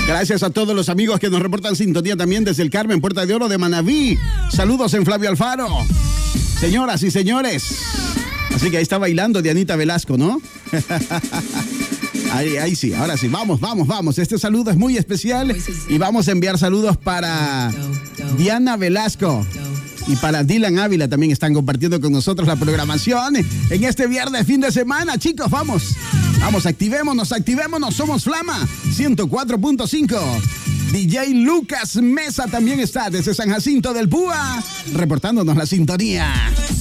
Gracias a todos los amigos que nos reportan sintonía también desde el Carmen, Puerta de Oro de Manabí. Saludos en Flavio Alfaro. Señoras y señores. Así que ahí está bailando Dianita Velasco, ¿no? Ahí sí, ahora sí. Vamos. Este saludo es muy especial y vamos a enviar saludos para Diana Velasco. Y para Dylan Ávila también están compartiendo con nosotros la programación en este viernes fin de semana. Chicos, vamos, activémonos. Somos Flama 104.5. DJ Lucas Mesa también está desde San Jacinto del Púa, reportándonos la sintonía.